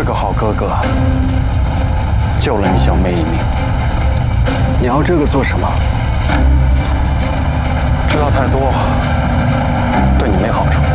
个好哥哥，救了你小妹一命。你要这个做什么？知道太多，对你没好处。